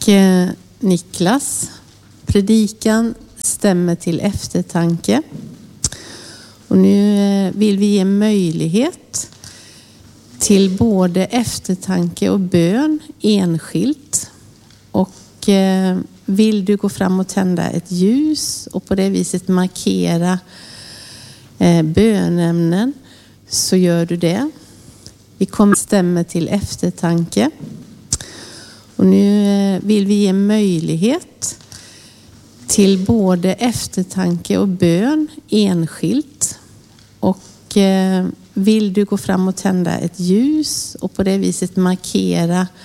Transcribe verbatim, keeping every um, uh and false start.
Tack Niklas. Predikan stämmer till eftertanke. Och nu vill vi ge möjlighet till både eftertanke och bön enskilt. Och vill du gå fram och tända ett ljus och på det viset markera bönämnen, så gör du det. Vi kommer stämma till eftertanke. Och nu vill vi ge möjlighet till både eftertanke och bön enskilt. Och vill du gå fram och tända ett ljus och på det viset markera